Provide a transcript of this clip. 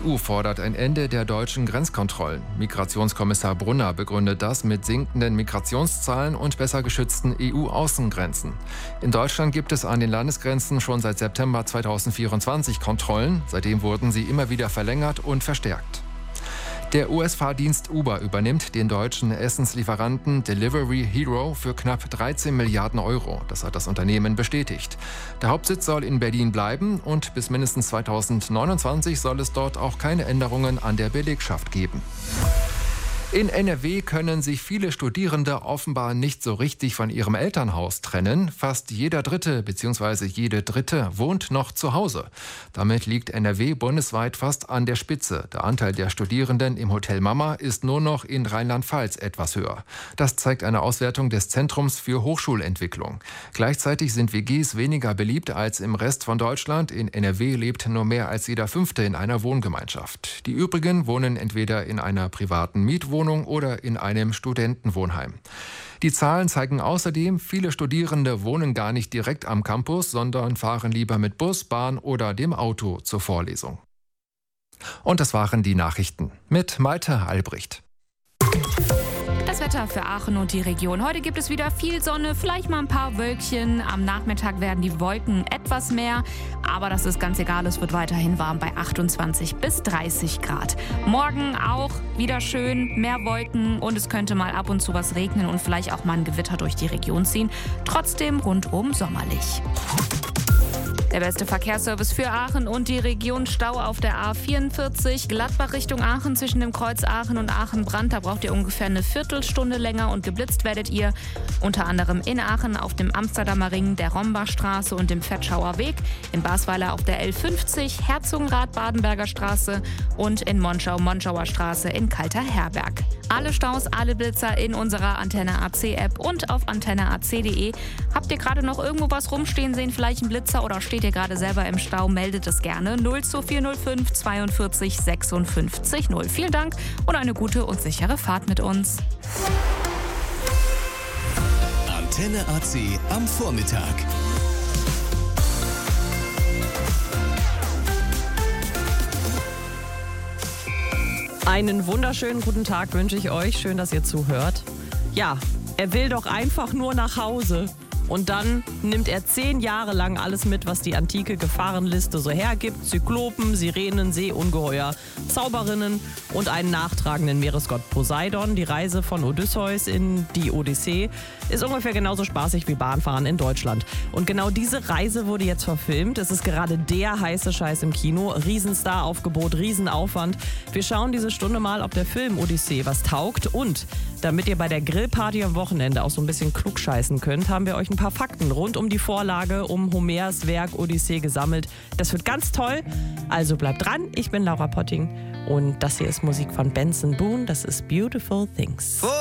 EU fordert ein Ende der deutschen Grenzkontrollen. Migrationskommissar Brunner begründet das mit sinkenden Migrationszahlen und besser geschützten EU-Außengrenzen. In Deutschland gibt es an den Landesgrenzen schon seit September 2024 Kontrollen. Seitdem wurden sie immer wieder verlängert und verstärkt. Der US-Fahrdienst Uber übernimmt den deutschen Essenslieferanten Delivery Hero für knapp 13 Milliarden Euro. Das hat das Unternehmen bestätigt. Der Hauptsitz soll in Berlin bleiben und bis mindestens 2029 soll es dort auch keine Änderungen an der Belegschaft geben. In NRW können sich viele Studierende offenbar nicht so richtig von ihrem Elternhaus trennen. Fast jeder Dritte bzw. jede Dritte wohnt noch zu Hause. Damit liegt NRW bundesweit fast an der Spitze. Der Anteil der Studierenden im Hotel Mama ist nur noch in Rheinland-Pfalz etwas höher. Das zeigt eine Auswertung des Zentrums für Hochschulentwicklung. Gleichzeitig sind WGs weniger beliebt als im Rest von Deutschland. In NRW lebt nur mehr als jeder Fünfte in einer Wohngemeinschaft. Die übrigen wohnen entweder in einer privaten Mietwohnung oder in einem Studentenwohnheim. Die Zahlen zeigen außerdem, viele Studierende wohnen gar nicht direkt am Campus, sondern fahren lieber mit Bus, Bahn oder dem Auto zur Vorlesung. Und das waren die Nachrichten mit Malte Albrecht. Das Wetter für Aachen und die Region. Heute gibt es wieder viel Sonne, vielleicht mal ein paar Wölkchen. Am Nachmittag werden die Wolken etwas mehr, aber das ist ganz egal, es wird weiterhin warm bei 28 bis 30 Grad. Morgen auch wieder schön, mehr Wolken und es könnte mal ab und zu was regnen und vielleicht auch mal ein Gewitter durch die Region ziehen. Trotzdem rundum sommerlich. Der beste Verkehrsservice für Aachen und die Region. Stau auf der A44 Gladbach Richtung Aachen zwischen dem Kreuz Aachen und Aachen-Brand. Da braucht ihr ungefähr eine Viertelstunde länger und geblitzt werdet ihr unter anderem in Aachen auf dem Amsterdamer Ring, der Rombachstraße und dem Vetschauer Weg, in Basweiler auf der L50, Herzogenrath-Badenberger Straße und in Monschau, Monschauer Straße in Kalter-Herberg. Alle Staus, alle Blitzer in unserer Antenne AC App und auf antenneac.de. Habt ihr gerade noch irgendwo was rumstehen sehen, vielleicht ein Blitzer oder steht ihr gerade selber im Stau, meldet es gerne 02405 42 56 0. Vielen Dank und eine gute und sichere Fahrt mit uns. Antenne AC am Vormittag. Einen wunderschönen guten Tag wünsche ich euch. Schön, dass ihr zuhört. Ja, er will doch einfach nur nach Hause. Und dann nimmt er 10 Jahre lang alles mit, was die antike Gefahrenliste so hergibt. Zyklopen, Sirenen, Seeungeheuer, Zauberinnen und einen nachtragenden Meeresgott Poseidon. Die Reise von Odysseus in die Odyssee ist ungefähr genauso spaßig wie Bahnfahren in Deutschland. Und genau diese Reise wurde jetzt verfilmt. Es ist gerade der heiße Scheiß im Kino. Riesenstar-Aufgebot, Riesenaufwand. Wir schauen diese Stunde mal, ob der Film Odyssee was taugt. Und damit ihr bei der Grillparty am Wochenende auch so ein bisschen klugscheißen könnt, haben wir euch ein paar Fakten rund um die Vorlage, um Homers Werk Odyssee gesammelt. Das wird ganz toll. Also bleibt dran. Ich bin Laura Potting und das hier ist Musik von Benson Boone. Das ist Beautiful Things.